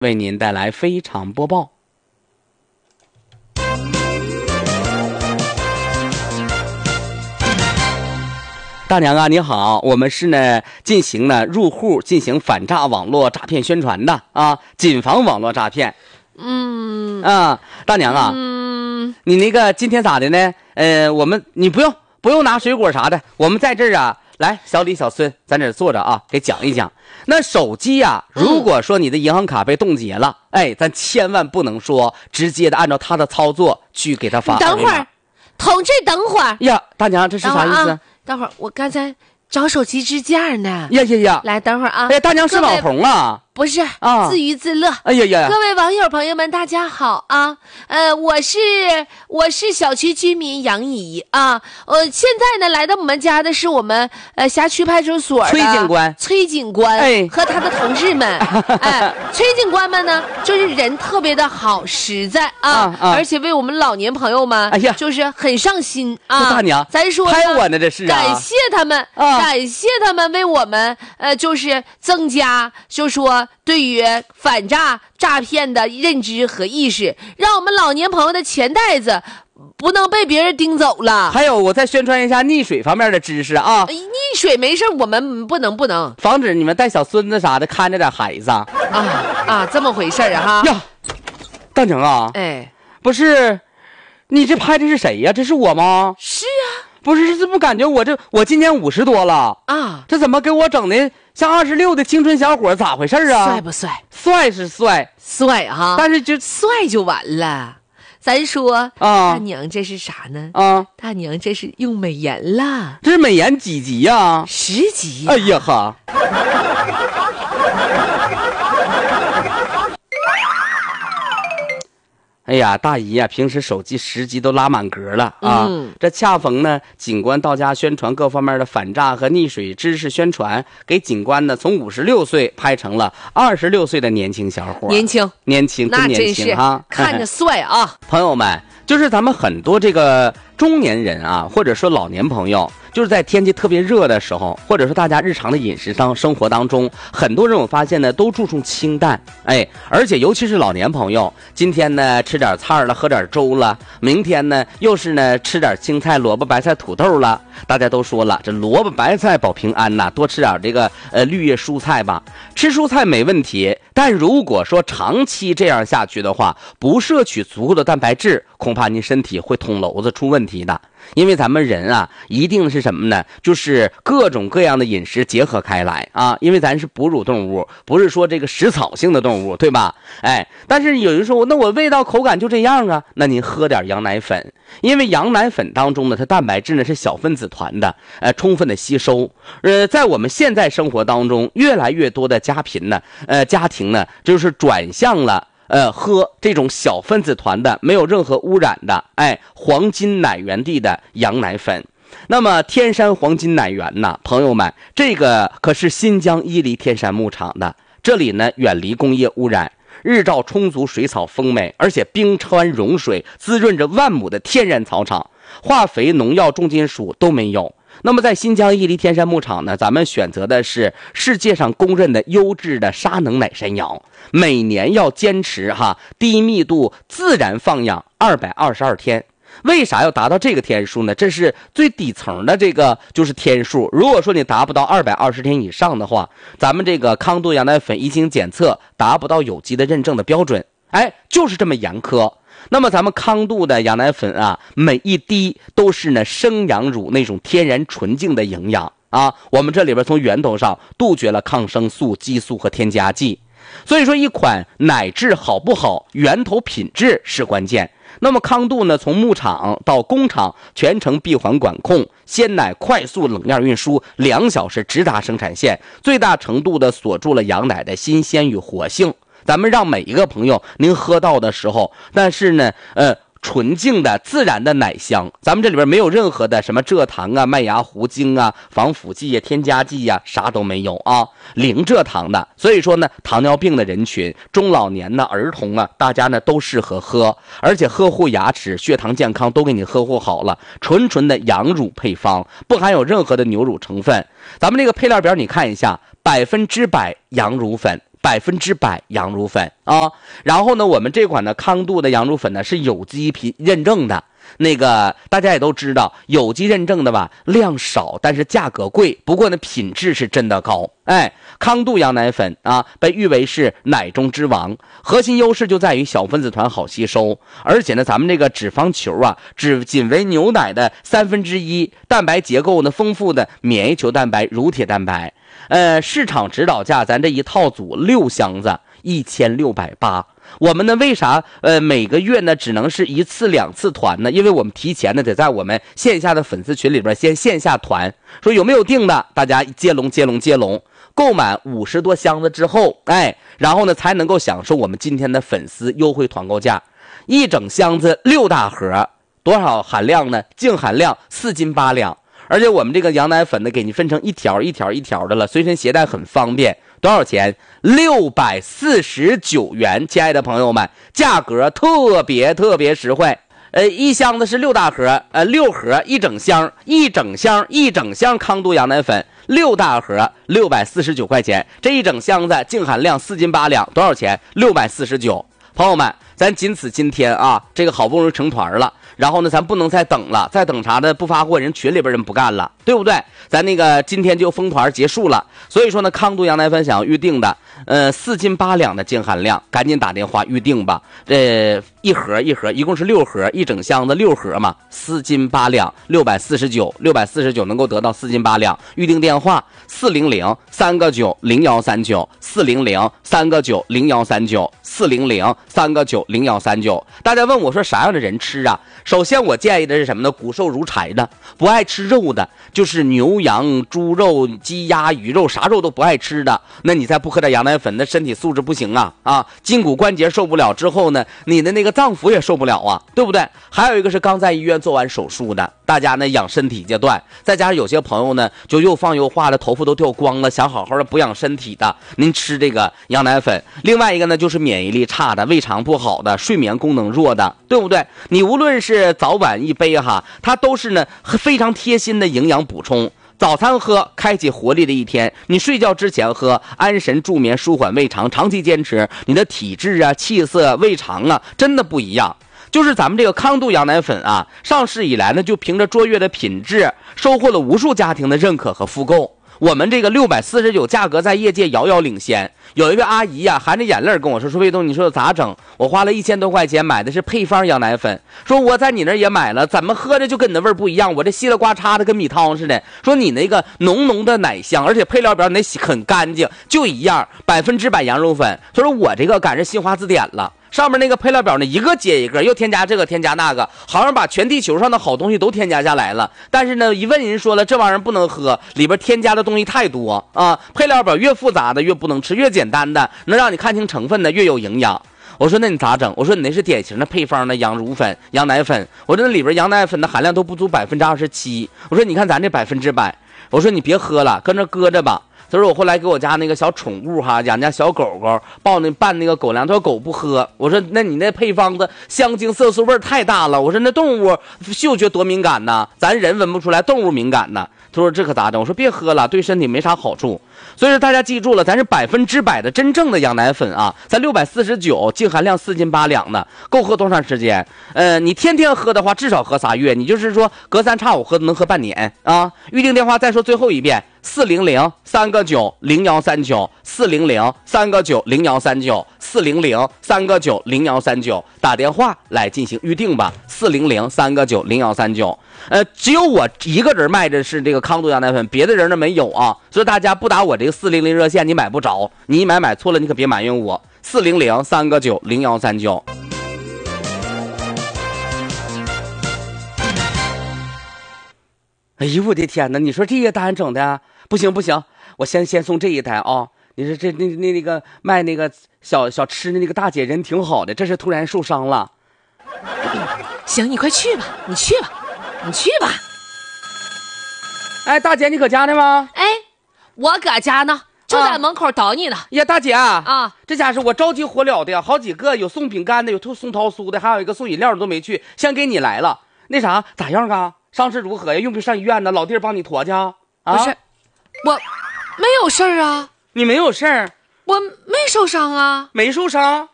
为您带来非常播报。大娘啊，你好，我们是呢进行呢入户进行反诈网络诈骗宣传的啊，谨防网络诈骗。大娘啊，你那个今天咋的呢？你不用拿水果啥的，我们在这儿啊，来，小李小孙，咱这坐着啊，给讲一讲。那手机啊，如果说你的银行卡被冻结了，咱千万不能说直接的按照他的操作去给他发。 等会儿，同志，等会儿呀，大娘，这是啥意思？ 等会儿，我刚才找手机支架呢。 呀， 来，等会儿啊。 大娘是网红啊。 不是啊，自娱自乐。各位网友朋友们，大家好啊！我是小区居民杨怡啊。现在呢，来到我们家的是我们辖区派出所的崔警官和他的同事们。崔警官们呢，就是人特别的好，实在啊，而且为我们老年朋友们，就是很上心啊。 大娘， 咱说拍我呢，这是感谢他们，感谢他们为我们就是增加，就说。对于反诈骗的认知和意识，让我们老年朋友的钱袋子不能被别人盯走了。 还有，我再宣传一下溺水方面的知识啊。 溺水没事，我们不能防止你们带小孙子啥的看着点孩子啊，这么回事啊哈。 呀，大娘啊，不是，你这拍的是谁呀？这是我吗？ 是啊。 不是，这不感觉我今年50多了啊？ 这怎么给我整的像26的青春小伙？咋回事啊？ 帅不帅？ 帅是帅哈， 但是就帅就完了。咱说大娘这是啥呢？大娘这是用美颜了。 这是美颜几级呀 ？10级。 哎呀哈！哎呀，大姨呀，平时手机10级都拉满格了啊！这恰逢呢，警官到家宣传各方面的反诈和溺水知识宣传，给警官呢从56岁拍成了26岁的年轻小伙。 年轻， 真年轻哈！ 看着帅啊！ 朋友们，就是咱们很多这个中年人啊，或者说老年朋友。就是在天气特别热的时候，或者说大家日常的饮食生活当中，很多人我发现呢都注重清淡，而且尤其是老年朋友，今天呢吃点菜了，喝点粥了，明天呢又是呢吃点青菜、萝卜、白菜、土豆了。大家都说了，这萝卜白菜保平安呐，多吃点这个绿叶蔬菜吧。吃蔬菜没问题，但如果说长期这样下去的话，不摄取足够的蛋白质，恐怕您身体会捅娄子出问题的。因为咱们人啊，一定是什么呢？就是各种各样的饮食结合开来啊。因为咱是哺乳动物，不是说这个食草性的动物，对吧？但是有人说，那我味道口感就这样啊，那您喝点羊奶粉，因为羊奶粉当中呢，它蛋白质呢是小分子团的，充分的吸收。在我们现在生活当中，越来越多的家庭呢，就是转向了。喝这种小分子团的没有任何污染的黄金奶源地的羊奶粉。那么天山黄金奶源呢，朋友们，这个可是新疆伊犁天山牧场的，这里呢远离工业污染，日照充足，水草丰美，而且冰川融水滋润着万亩的天然草场，化肥农药重金属都没有。那么在新疆伊犁天山牧场呢，咱们选择的是世界上公认的优质的沙能奶山羊，每年要坚持低密度自然放养222天。为啥要达到这个天数呢？这是最底层的这个就是天数。如果说你达不到220天以上的话，咱们这个康度羊奶粉一经检测达不到有机的认证的标准，就是这么严苛。那么咱们康度的羊奶粉啊，每一滴都是呢生羊乳那种天然纯净的营养啊。我们这里边从源头上杜绝了抗生素、激素和添加剂。所以说一款奶质好不好，源头品质是关键。那么康度呢，从牧场到工厂全程闭环管控，鲜奶快速冷链运输，2小时直达生产线，最大程度的锁住了羊奶的新鲜与活性。咱们让每一个朋友您喝到的时候，但是呢纯净的自然的奶香，咱们这里边没有任何的什么蔗糖啊、麦芽糊精啊、防腐剂啊、添加剂啊，啥都没有啊，零蔗糖的。所以说呢，糖尿病的人群、中老年呢、儿童啊，大家呢都适合喝，而且呵护牙齿、血糖健康都给你呵护好了。纯的羊乳配方，不含有任何的牛乳成分。咱们这个配料表你看一下，100%羊乳粉 100%羊乳粉啊。然后呢，我们这款呢康度的羊乳粉呢是有机认证的。那个大家也都知道，有机认证的吧，量少，但是价格贵。不过呢，品质是真的高。哎，康度羊奶粉啊，被誉为是奶中之王。核心优势就在于小分子团好吸收，而且呢，咱们这个脂肪球啊，仅为牛奶的1/3，蛋白结构呢丰富的免疫球蛋白、乳铁蛋白。市场指导价，咱这一套组6箱子1680。我们呢为啥每个月呢只能是1次2次团呢？因为我们提前呢得在我们线下的粉丝群里边先线下团，说有没有订的，大家接龙，购满50多箱子之后，哎，然后呢才能够享受我们今天的粉丝优惠团购价。一整箱子6大盒，多少含量呢？净含量4斤8两。而且我们这个羊奶粉呢给你分成一条一条的了，随身携带很方便。多少钱？649元，亲爱的朋友们，价格特别实惠。一箱子是6大盒，6盒一整箱康度羊奶粉，6大盒649块钱，这一整箱子净含量4斤8两，多少钱？649。朋友们，咱仅此今天啊，这个好不容易成团了，然后呢咱不能再等了，再等啥的不发货，人群里边人不干了，对不对？咱那个今天就封团结束了。所以说呢，康度羊奶粉想要预定的4斤8两的净含量，赶紧打电话预定吧。一盒一共是6盒，一整箱子6盒嘛，4斤8两，649能够得到4斤8两。预定电话400-3个9-0139，400-3个9-0139，400-3个9-0139。大家问我说啥样的人吃啊？首先我建议的是什么呢？骨瘦如柴的，不爱吃肉的，就是牛羊猪肉鸡鸭鱼肉啥肉都不爱吃的，那你再不喝点羊奶粉，那身体素质不行啊，筋骨关节受不了之后呢，你的那个脏腑也受不了啊，对不对？还有一个是刚在医院做完手术的，大家呢养身体阶段，再加上有些朋友呢就又放又化的，头发都掉光了，想好好的补养身体的，您吃这个羊奶粉。另外一个呢就是免疫力差的、胃肠不好的、睡眠功能弱的，对不对？你无论是早晚一杯哈，它都是呢非常贴心的营养补充。早餐喝，开启活力的一天；你睡觉之前喝，安神助眠，舒缓胃肠。长期坚持，你的体质啊、气色、胃肠啊，真的不一样。就是咱们这个康度羊奶粉啊，上市以来呢，就凭着卓越的品质，收获了无数家庭的认可和复购。我们这个649价格在业界遥遥领先。有一位阿姨呀，含着眼泪跟我说魏东，你说咋整？我花了1000多块钱买的是配方羊奶粉，说我在你那儿也买了，怎么喝着就跟你的味儿不一样？我这稀里呱嚓的跟米汤似的。说你那个浓浓的奶香，而且配料表你得洗很干净，就一样100%羊肉粉。他说我这个赶上新华字典了。上面那个配料表呢，一个接一个，又添加这个添加那个，好像把全地球上的好东西都添加下来了。但是呢，一问人说了，这玩意儿不能喝，里边添加的东西太多啊。配料表越复杂的越不能吃，越简单的能让你看清成分的越有营养。我说那你咋整？我说你那是典型的配方的羊乳粉、羊奶粉。我说那里边羊奶粉的含量都不足27%。我说你看咱这100%，我说你别喝了，跟这搁着吧。他说我后来给我家那个小宠物哈，养家小狗狗拌那个狗粮，他说狗不喝。我说那你那配方子香精色素味太大了。我说那动物嗅觉多敏感呢，咱人闻不出来，动物敏感呢。他说这可咋整？我说别喝了，对身体没啥好处。所以说大家记住了，咱是100%的真正的羊奶粉啊，咱649，净含量4斤8两的，够喝多长时间？你天天喝的话，至少喝3月，你就是说隔三差五喝能喝半年啊。预定电话再说最后一遍，400-3个9-0139，400-3个9-0139，400-3个9-0139，打电话来进行预定吧，400-3个9-0139。只有我一个人卖的是这个康度羊奶粉，别的人呢没有啊，所以大家不打我这个400热线你买不着，你一买错了你可别埋怨我，400-3个9-0139。哎呦我的天哪！你说这些单整的不行，我先送这一单啊！你说这那个卖那个小吃的那个大姐人挺好的，这是突然受伤了。 行，你快去吧，你去吧。 哎，大姐，你搁家呢吗？ 哎，我搁家呢，就在门口等你呢。 呀，大姐啊，这家是我着急火燎的，好几个有送饼干的，有送桃酥的，还有一个送饮料的都没去，先给你来了。那啥咋样啊？伤势如何呀？用不上医院呢？老弟帮你驮去啊？ 不是，我没有事儿啊。 你没有事儿？ 我没受伤啊？ 没受伤。